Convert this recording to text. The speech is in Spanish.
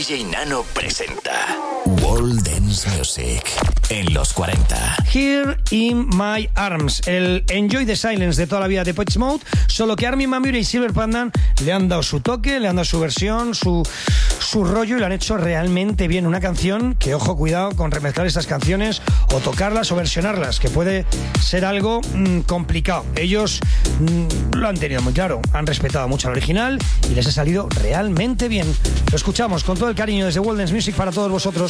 DJ Nano presenta World Dance Music en los 40. Here in My Arms, el Enjoy the Silence de toda la vida de Depeche Mode, solo que Armin van Buuren y Silver Pandan le han dado su toque, le han dado su versión, su rollo y lo han hecho realmente bien. Una canción que, ojo, cuidado con remezclar estas canciones o tocarlas o versionarlas, que puede ser algo complicado. Ellos lo han tenido muy claro, han respetado mucho al original y les ha salido realmente bien. Lo escuchamos con todo el cariño desde World Dance Music para todos vosotros.